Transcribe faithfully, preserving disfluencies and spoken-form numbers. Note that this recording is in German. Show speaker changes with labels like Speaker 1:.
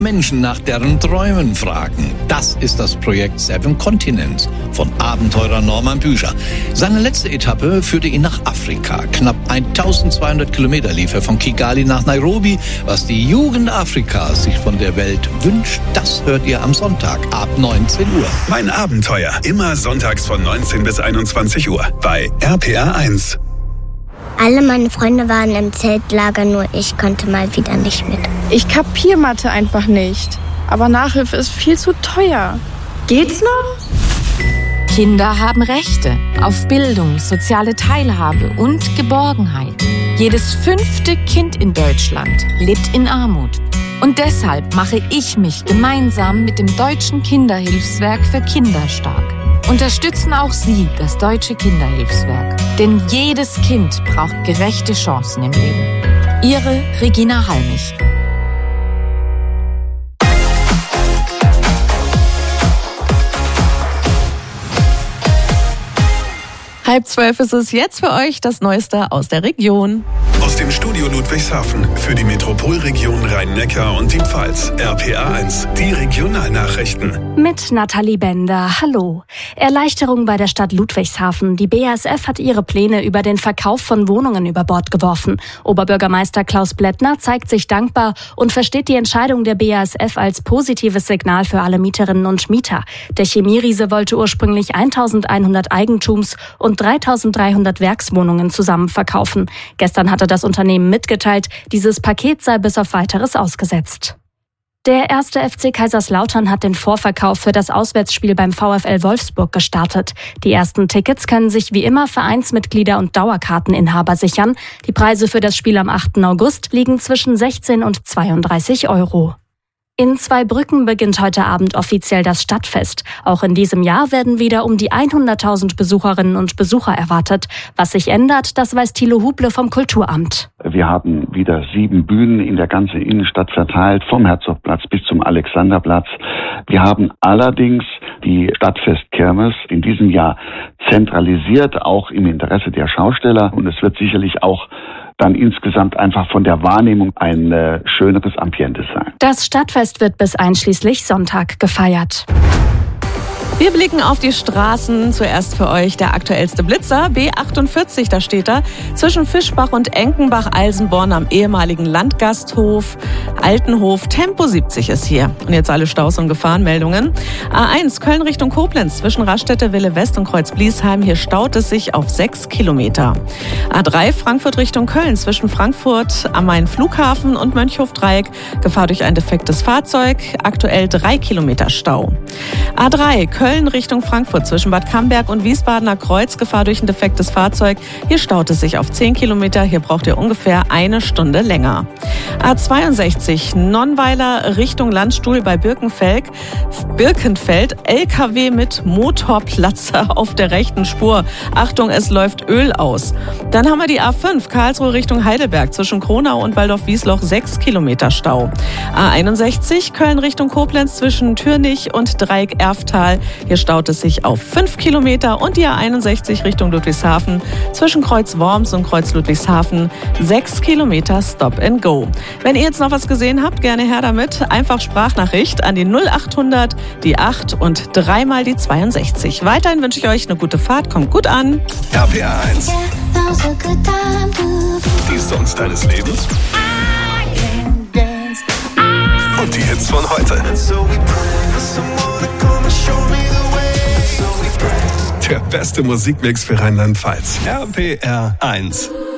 Speaker 1: Menschen nach deren Träumen fragen. Das ist das Projekt Seven Continents von Abenteurer Norman Bücher. Seine letzte Etappe führte ihn nach Afrika. Knapp eintausendzweihundert Kilometer lief er von Kigali nach Nairobi. Was die Jugend Afrikas sich von der Welt wünscht, das hört ihr am Sonntag ab neunzehn Uhr.
Speaker 2: Mein Abenteuer, immer sonntags von neunzehn bis einundzwanzig Uhr bei R P R eins.
Speaker 3: Alle meine Freunde waren im Zeltlager, nur ich konnte mal wieder nicht mit.
Speaker 4: Ich kapier Mathe einfach nicht. Aber Nachhilfe ist viel zu teuer. Geht's noch?
Speaker 5: Kinder haben Rechte auf Bildung, soziale Teilhabe und Geborgenheit. Jedes fünfte Kind in Deutschland lebt in Armut. Und deshalb mache ich mich gemeinsam mit dem Deutschen Kinderhilfswerk für Kinder stark. Unterstützen auch Sie das Deutsche Kinderhilfswerk. Denn jedes Kind braucht gerechte Chancen im Leben. Ihre Regina Halmich.
Speaker 6: Halb zwölf ist es jetzt für euch das Neueste aus der Region.
Speaker 2: Aus dem Studio Ludwigshafen für die Metropolregion Rhein-Neckar und die Pfalz. R P R eins, die Regionalnachrichten.
Speaker 7: Mit Nathalie Bender. Hallo. Erleichterung bei der Stadt Ludwigshafen. Die B A S F hat ihre Pläne über den Verkauf von Wohnungen über Bord geworfen. Oberbürgermeister Klaus Blättner zeigt sich dankbar und versteht die Entscheidung der B A S F als positives Signal für alle Mieterinnen und Mieter. Der Chemieriese wollte ursprünglich eintausendeinhundert Eigentums- und dreitausenddreihundert Werkswohnungen zusammen verkaufen. Gestern hatte das Unternehmen mitgeteilt, dieses Paket sei bis auf Weiteres ausgesetzt. Der erste F C Kaiserslautern hat den Vorverkauf für das Auswärtsspiel beim VfL Wolfsburg gestartet. Die ersten Tickets können sich wie immer Vereinsmitglieder und Dauerkarteninhaber sichern. Die Preise für das Spiel am achten August liegen zwischen sechzehn und zweiunddreißig Euro. In Zweibrücken beginnt heute Abend offiziell das Stadtfest. Auch in diesem Jahr werden wieder um die hunderttausend Besucherinnen und Besucher erwartet. Was sich ändert, das weiß Thilo Huble vom Kulturamt.
Speaker 8: Wir haben wieder sieben Bühnen in der ganzen Innenstadt verteilt, vom Herzogplatz bis zum Alexanderplatz. Wir haben allerdings die Stadtfestkirmes in diesem Jahr zentralisiert, auch im Interesse der Schausteller. Und es wird sicherlich auch dann insgesamt einfach von der Wahrnehmung ein äh, schöneres Ambiente sein.
Speaker 7: Das Stadtfest wird bis einschließlich Sonntag gefeiert.
Speaker 6: Wir blicken auf die Straßen. Zuerst für euch der aktuellste Blitzer. B achtundvierzig, da steht er. Zwischen Fischbach und Enkenbach-Alsenborn am ehemaligen Landgasthof, Altenhof. Tempo siebzig ist hier. Und jetzt alle Staus und Gefahrenmeldungen. A eins, Köln Richtung Koblenz. Zwischen Raststätte, Wille West und Kreuz-Bliesheim. Hier staut es sich auf sechs Kilometer. A drei, Frankfurt Richtung Köln. Zwischen Frankfurt am Main-Flughafen und Mönchhof-Dreieck. Gefahr durch ein defektes Fahrzeug. Aktuell drei Kilometer Stau. A drei, Köln Richtung Frankfurt zwischen Bad Camberg und Wiesbadener Kreuz. Gefahr durch ein defektes Fahrzeug. Hier staut es sich auf zehn Kilometer. Hier braucht ihr ungefähr eine Stunde länger. A zweiundsechzig Nonnweiler Richtung Landstuhl bei Birkenfeld. Birkenfeld. L K W mit Motorplatzer auf der rechten Spur. Achtung, es läuft Öl aus. Dann haben wir die A fünf Karlsruhe Richtung Heidelberg zwischen Kronau und Waldorf-Wiesloch. sechs Kilometer Stau. A einundsechzig Köln Richtung Koblenz zwischen Türnich und Dreieck-Erftal. Hier staut es sich auf fünf Kilometer und die A einundsechzig Richtung Ludwigshafen zwischen Kreuz Worms und Kreuz Ludwigshafen sechs Kilometer Stop and Go. Wenn ihr jetzt noch was gesehen habt, gerne her damit. Einfach Sprachnachricht an die null achthundert, die acht und dreimal die zweiundsechzig. Weiterhin wünsche ich euch eine gute Fahrt. Kommt gut an.
Speaker 2: R P R eins. Die Songs deines Lebens. Und die Hits von heute. Der beste Musikmix für Rheinland-Pfalz. R P R eins.